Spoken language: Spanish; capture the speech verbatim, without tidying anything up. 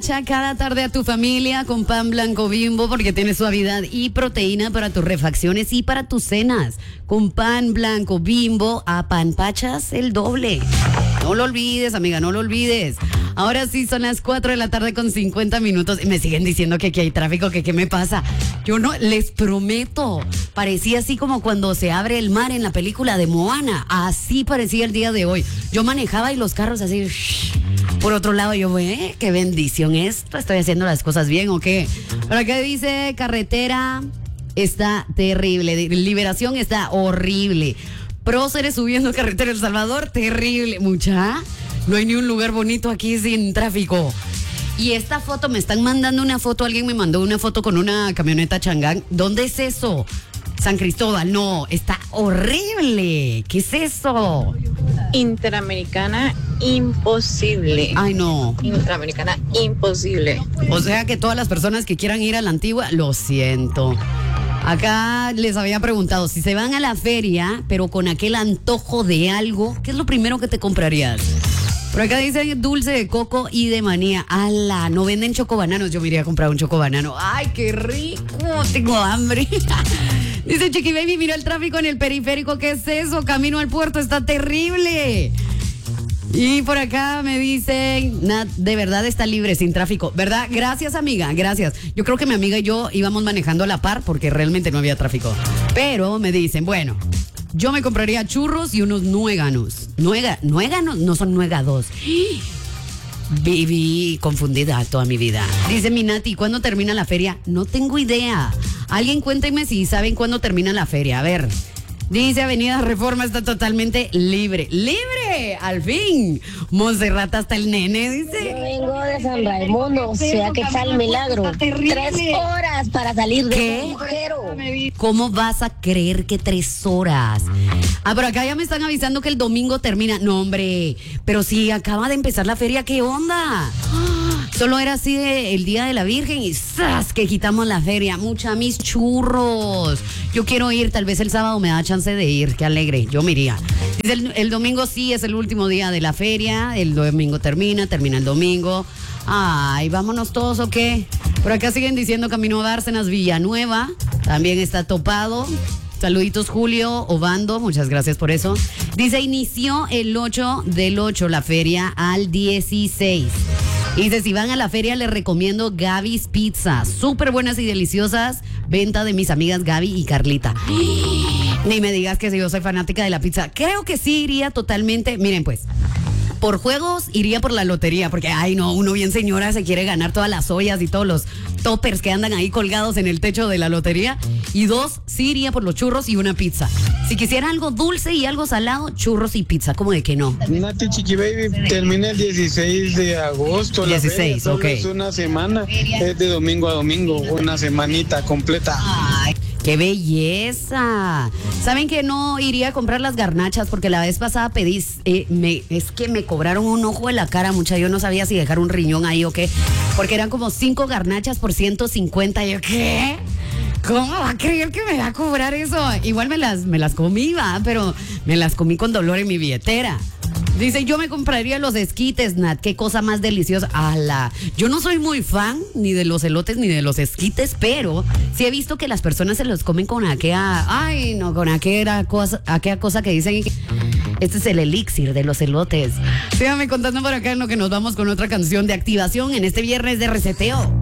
Echa cada tarde a tu familia con pan blanco Bimbo porque tiene suavidad y proteína para tus refacciones y para tus cenas. Con pan blanco Bimbo apanpachas el doble. No lo olvides, amiga, no lo olvides. Ahora sí, son las cuatro de la tarde con cincuenta minutos y me siguen diciendo que aquí hay tráfico, que qué me pasa. Yo no, les prometo, parecía así como cuando se abre el mar en la película de Moana. Así parecía el día de hoy. Yo manejaba y los carros así... Por otro lado, yo, eh, qué bendición esto. ¿Estoy haciendo las cosas bien o qué? Pero acá dice, carretera está terrible. Liberación está horrible. Próceres subiendo carretera El Salvador, terrible. Mucha, no hay ni un lugar bonito aquí sin tráfico. Y esta foto, me están mandando una foto, alguien me mandó una foto con una camioneta Changán. ¿Dónde es eso? San Cristóbal, no, está horrible. ¿Qué es eso? Interamericana, imposible. Ay, no. Interamericana, imposible. O sea que todas las personas que quieran ir a la Antigua, lo siento. Acá les había preguntado, si se van a la feria, pero con aquel antojo de algo, ¿qué es lo primero que te comprarías? Por acá dice dulce de coco y de manía. ¡Hala! No venden chocobananos. Yo me iría a comprar un chocobanano. ¡Ay, qué rico! Tengo hambre. Dice Chiqui Baby, mira el tráfico en el periférico. ¿Qué es eso? Camino al puerto, está terrible. Y por acá me dicen, Nat, de verdad está libre, sin tráfico, ¿verdad? Gracias, amiga, gracias. Yo creo que mi amiga y yo íbamos manejando a la par porque realmente no había tráfico. Pero me dicen, bueno, yo me compraría churros y unos nueganos. Nuega, nueganos, no son nuegados. Viví confundida toda mi vida. Dice mi Nati, ¿cuándo termina la feria? No tengo idea. Alguien cuénteme si saben cuándo termina la feria. A ver. Dice Avenida Reforma está totalmente libre. ¡Libre! ¡Al fin! Monserrata hasta el nene, dice. Yo vengo de San Raimundo, o sea que está el milagro. Tres horas para salir de ¿Qué? agujero. ¿Cómo vas a creer que tres horas? Ah, pero acá ya me están avisando que el domingo termina. No, hombre, pero si acaba de empezar la feria, ¿qué onda? Solo era así de el Día de la Virgen y ¡zas! Que quitamos la feria. Mucha mis churros. Yo quiero ir, tal vez el sábado me da chance de ir. Qué alegre, yo me iría. Dice, el, el domingo sí es el último día de la feria. El domingo termina, termina el domingo. Ay, vámonos todos, ¿o qué? Por acá siguen diciendo Camino Bárcenas, Villanueva. También está topado. Saluditos Julio, Obando, muchas gracias por eso. Dice, inició el ocho del ocho la feria al dieciséis. Dice, si van a la feria les recomiendo Gaby's Pizza. Súper buenas y deliciosas. Venta de mis amigas Gaby y Carlita. Ni me digas que si yo soy fanática de la pizza. Creo que sí iría totalmente. Miren pues, por juegos iría por la lotería. Porque, ay no, uno bien señora se quiere ganar todas las ollas y todos los toppers que andan ahí colgados en el techo de la lotería. Y dos, sí iría por los churros y una pizza. Si quisiera algo dulce y algo salado, churros y pizza. ¿Cómo de que no? Nati Chiqui Baby, termina el dieciséis de agosto. dieciséis, la feria, ok. Es una semana, es de domingo a domingo, una semanita completa. Ay, ¡qué belleza! ¿Saben que no iría a comprar las garnachas? Porque la vez pasada pedí, eh, me, es que me cobraron un ojo de la cara, mucha. Yo no sabía si dejar un riñón ahí o qué. Porque eran como cinco garnachas por ciento cincuenta. Yo, ¿qué? ¿Cómo va a creer que me va a cobrar eso? Igual me las, me las comí, va, pero me las comí con dolor en mi billetera. Dice, yo me compraría los esquites, Nat, qué cosa más deliciosa. ¡Hala! Yo no soy muy fan ni de los elotes ni de los esquites, pero sí he visto que las personas se los comen con aquella, ay no, con aquella cosa, aquella cosa que dicen, este es el elixir de los elotes. Síganme contando por acá en lo que nos vamos con otra canción de activación en este viernes de reseteo.